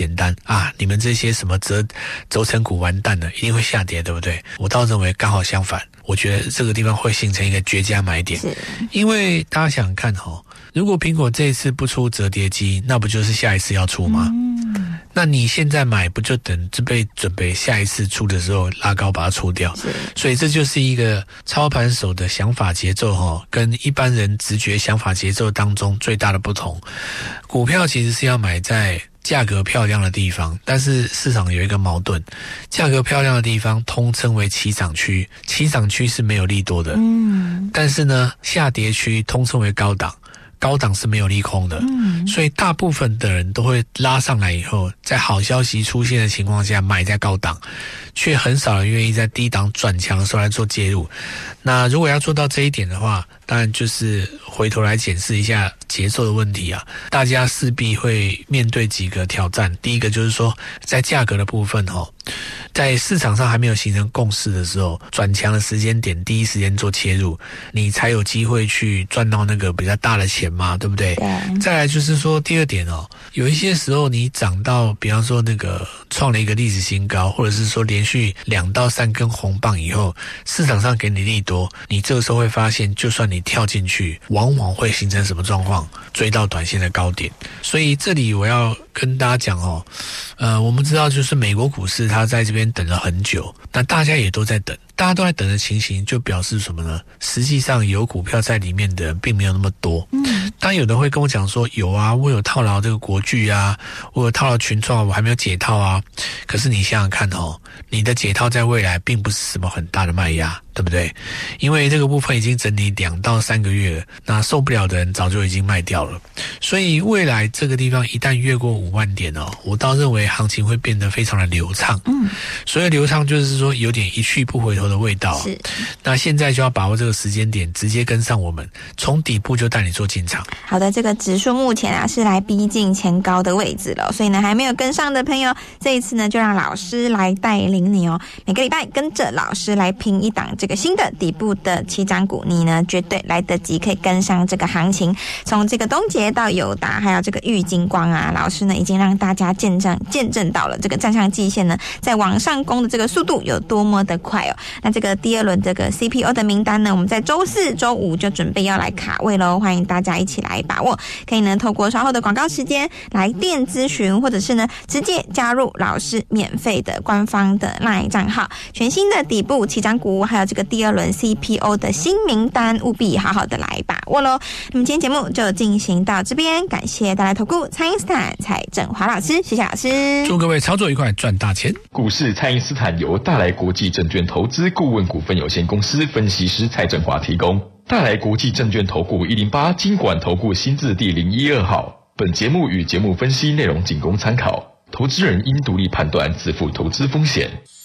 简单啊，你们这些什么轴承股完蛋了，一定会下跌，对不对？我倒认为刚好相反，我觉得这个地方会形成一个绝佳买点，因为大家想想看如果苹果这一次不出折叠机，那不就是下一次要出吗？那你现在买不就等准备下一次出的时候拉高把它出掉？所以这就是一个操盘手的想法节奏跟一般人直觉想法节奏当中最大的不同。股票其实是要买在价格漂亮的地方，但是市场有一个矛盾，价格漂亮的地方通称为起涨区，起涨区是没有利多的，但是呢，下跌区通称为高档，高档是没有利空的，所以大部分的人都会拉上来以后，在好消息出现的情况下买在高档，却很少人愿意在低档转强的时候来做介入。那如果要做到这一点的话，当然就是回头来检视一下节奏的问题啊，大家势必会面对几个挑战。第一个就是说，在价格的部分在市场上还没有形成共识的时候，转强的时间点第一时间做切入，你才有机会去赚到那个比较大的钱嘛，对不对？再来就是说第二点有一些时候你涨到比方说那个创了一个历史新高，或者是说连续2到3根红棒以后，市场上给你利多，你这个时候会发现，就算你跳进去，往往会形成什么状况？追到短线的高点。所以这里我要跟大家讲我们知道就是美国股市它在这边等了很久，那大家也都在等，大家都在等的情形就表示什么呢？实际上有股票在里面的人并没有那么多。当然有的会跟我讲说，有啊，我有套牢这个国巨啊，我有套牢群创，我还没有解套啊。可是你想想看你的解套在未来并不是什么很大的卖压，对不对？因为这个部分已经整理2到3个月了，那受不了的人早就已经卖掉了。所以未来这个地方一旦越过5万点我倒认为行情会变得非常的流畅。所以流畅就是说有点一去不回头的味道那现在就要把握这个时间点，直接跟上我们，从底部就带你做进场。 好的，这个指数目前是来逼近前高的位置了，所以呢还没有跟上的朋友，这一次呢就让老师来带领你每个礼拜跟着老师来拼一档这个新的底部的起涨股，你呢绝对来得及可以跟上这个行情。从这个东捷到友达还有这个玉晶光老师呢已经让大家见证到了这个站上季线呢在往上攻的这个速度有多么的快那这个第2轮这个 CPO 的名单呢，我们在周4周5就准备要来卡位咯，欢迎大家一起来把握。可以呢透过稍后的广告时间来电咨询，或者是呢直接加入老师免费的官方的 LINE 账号，全新的底部起涨股还有这个第2轮 CPO 的新名单，务必好好的来把握咯。那么今天节目就进行到这边，感谢大来投顾蔡因斯坦蔡正华老师，谢谢老师， 祝各位操作愉快，赚大钱。 股市蔡因斯坦由大来国际证券投资顾问股份有限公司分析师蔡正华提供。大来国际证券投顾108金管投顾新字第012号。本节目与节目分析内容仅供参考，投资人应独立判断，自负投资风险。